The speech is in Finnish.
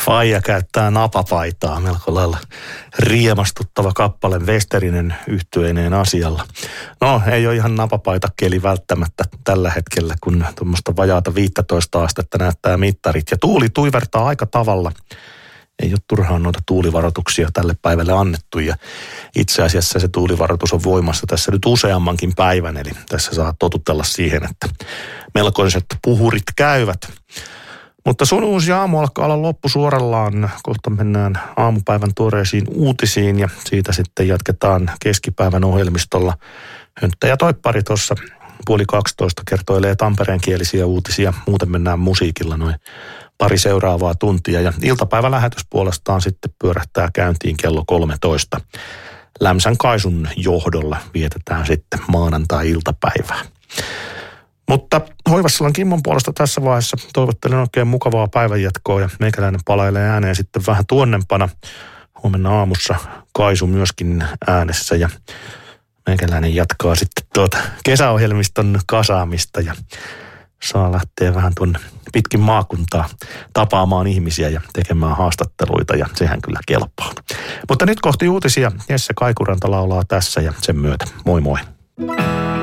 Faija käyttää napapaitaa, melko lailla riemastuttava kappale Westerinen yhtyeineen asialla. No, ei ole ihan napapaitakeli välttämättä tällä hetkellä, kun tuommoista vajaata 15 astetta näyttää mittarit. Ja tuuli tuivertaa aika tavalla. Ei ole turhaan noita tuulivaroituksia tälle päivälle annettu, ja itse asiassa se tuulivaroitus on voimassa tässä nyt useammankin päivän, eli tässä saa totutella siihen, että melkoiset puhurit käyvät. Mutta sun uusi aamu alkaa olla loppusuorallaan. Kohta mennään aamupäivän tuoreisiin uutisiin ja siitä sitten jatketaan keskipäivän ohjelmistolla. Hönttä ja Toippari tuossa 11:30 kertoilee tampereenkielisiä uutisia. Muuten mennään musiikilla noin pari seuraavaa tuntia. Ja iltapäivän lähetys puolestaan sitten pyörähtää käyntiin kello 13. Lämsän Kaisun johdolla vietetään sitten maanantai-iltapäivää. Mutta Hoivassalan Kimmon puolesta tässä vaiheessa toivottelen oikein mukavaa päivänjatkoa ja meikäläinen palailee ääneen sitten vähän tuonnempana. Huomenna aamussa Kaisu myöskin äänessä ja meikäläinen jatkaa sitten kesäohjelmiston kasaamista ja saa lähteä vähän tuonne pitkin maakuntaa tapaamaan ihmisiä ja tekemään haastatteluita ja sehän kyllä kelpaa. Mutta nyt kohti uutisia Jesse Kaikuranta laulaa tässä ja sen myötä moi moi.